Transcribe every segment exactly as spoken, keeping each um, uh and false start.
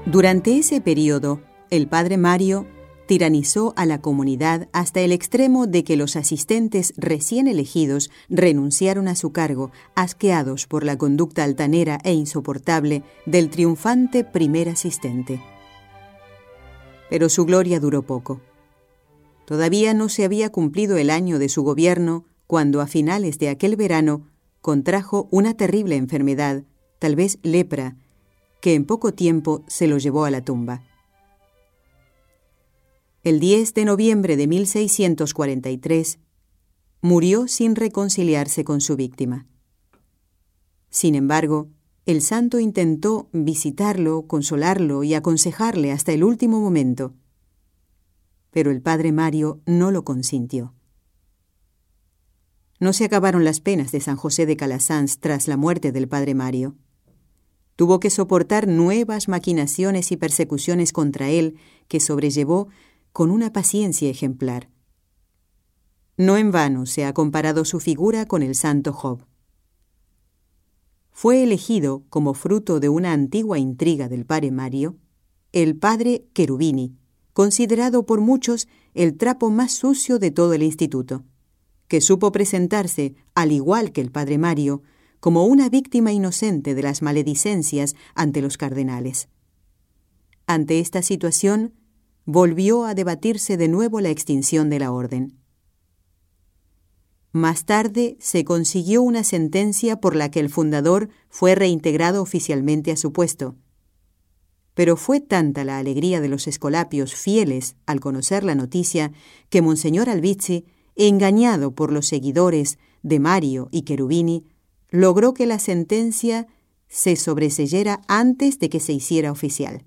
Durante ese periodo, el padre Mario tiranizó a la comunidad hasta el extremo de que los asistentes recién elegidos renunciaron a su cargo, asqueados por la conducta altanera e insoportable del triunfante primer asistente. Pero su gloria duró poco. Todavía no se había cumplido el año de su gobierno cuando, a finales de aquel verano, contrajo una terrible enfermedad, tal vez lepra, que en poco tiempo se lo llevó a la tumba. El diez de noviembre de mil seiscientos cuarenta y tres, murió sin reconciliarse con su víctima. Sin embargo, el santo intentó visitarlo, consolarlo y aconsejarle hasta el último momento, pero el padre Mario no lo consintió. No se acabaron las penas de San José de Calasanz tras la muerte del padre Mario. Tuvo que soportar nuevas maquinaciones y persecuciones contra él que sobrellevó con una paciencia ejemplar. No en vano se ha comparado su figura con el santo Job. Fue elegido, como fruto de una antigua intriga del padre Mario, el padre Cherubini, considerado por muchos el trapo más sucio de todo el instituto, que supo presentarse, al igual que el padre Mario, como una víctima inocente de las maledicencias ante los cardenales. Ante esta situación, volvió a debatirse de nuevo la extinción de la orden. Más tarde se consiguió una sentencia por la que el fundador fue reintegrado oficialmente a su puesto. Pero fue tanta la alegría de los escolapios fieles al conocer la noticia que Monseñor Albizzi, engañado por los seguidores de Mario y Cherubini, logró que la sentencia se sobreseyera antes de que se hiciera oficial.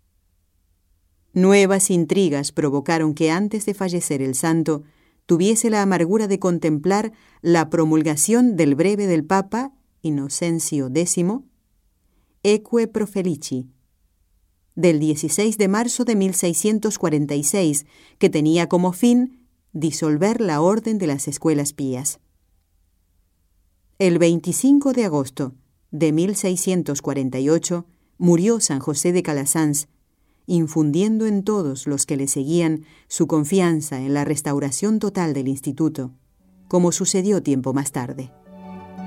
Nuevas intrigas provocaron que antes de fallecer el santo tuviese la amargura de contemplar la promulgación del breve del Papa Inocencio décimo, Eque Profelici, del dieciséis de marzo de mil seiscientos cuarenta y seis, que tenía como fin disolver la orden de las escuelas pías. El veinticinco de agosto de mil seiscientos cuarenta y ocho murió San José de Calasanz, infundiendo en todos los que le seguían su confianza en la restauración total del instituto, como sucedió tiempo más tarde.